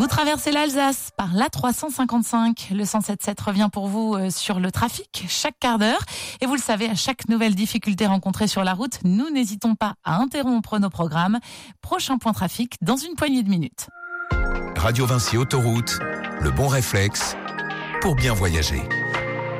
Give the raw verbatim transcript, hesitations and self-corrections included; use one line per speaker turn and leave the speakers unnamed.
Vous traversez l'Alsace par l'A trois cent cinquante-cinq. Le cent sept sept revient pour vous sur le trafic chaque quart d'heure. Et vous le savez, à chaque nouvelle difficulté rencontrée sur la route, nous n'hésitons pas à interrompre nos programmes. Prochain point trafic dans une poignée de minutes.
Radio Vinci Autoroute, le bon réflexe pour bien voyager.